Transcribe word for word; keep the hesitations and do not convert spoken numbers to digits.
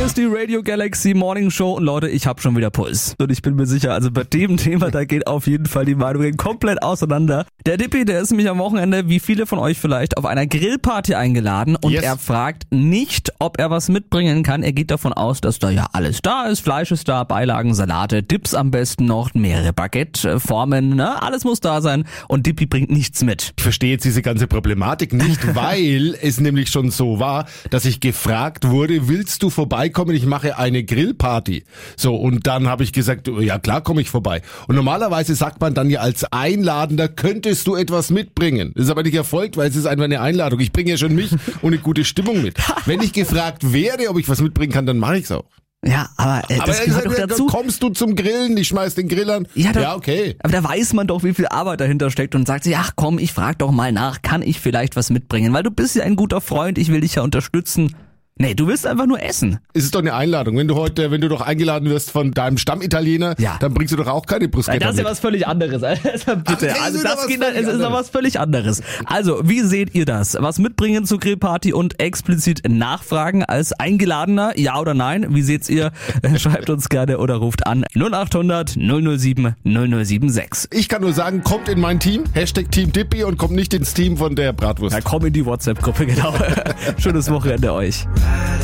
Hier ist die Radio Galaxy Morning Show und Leute, ich habe schon wieder Puls. Und ich bin mir sicher, also bei dem Thema, da geht auf jeden Fall die Meinungen komplett auseinander. Der Dippi, der ist nämlich am Wochenende, wie viele von euch vielleicht, auf einer Grillparty eingeladen und Yes. er fragt nicht, ob er was mitbringen kann. Er geht davon aus, dass da ja alles da ist. Fleisch ist da, Beilagen, Salate, Dips am besten noch, mehrere Baguette-Formen, ne? Alles muss da sein und Dippi bringt nichts mit. Ich verstehe jetzt diese ganze Problematik nicht, weil es nämlich schon so war, dass ich gefragt wurde, willst du vorbeikommen? Ich mache eine Grillparty. So, und dann habe ich gesagt, ja klar, komme ich vorbei. Und normalerweise sagt man dann ja als Einladender, könntest du etwas mitbringen? Das ist aber nicht erfolgt, weil es ist einfach eine Einladung. Ich bringe ja schon mich und eine gute Stimmung mit. Wenn ich gefragt wäre, ob ich was mitbringen kann, dann mache ich's auch. Ja, aber äh, Aber das er gehört sagt, doch dazu. kommst du zum Grillen? Ich schmeiß den Grill an. Ja, da, ja, okay. Aber da weiß man doch, wie viel Arbeit dahinter steckt und sagt sich, ach komm, ich frag doch mal nach, kann ich vielleicht was mitbringen? Weil du bist ja ein guter Freund, ich will dich ja unterstützen. Nee, du willst einfach nur essen. Es ist doch eine Einladung. Wenn du heute, wenn du doch eingeladen wirst von deinem Stammitaliener, Ja. dann bringst du doch auch keine Bruschetta Das ist ja mit. was völlig anderes. Also bitte, Ach, also ist wieder das was geht, es völlig ist noch anderes. was völlig anderes. Also, wie seht ihr das? Was mitbringen zur Grillparty und explizit nachfragen als Eingeladener? Ja oder nein? Wie seht's ihr? Schreibt uns gerne oder ruft an null acht hundert null null sieben null null sieben sechs. Ich kann nur sagen, kommt in mein Team, Hashtag Team Dippi und kommt nicht ins Team von der Bratwurst. Na, komm in die WhatsApp-Gruppe, genau. Schönes Wochenende euch.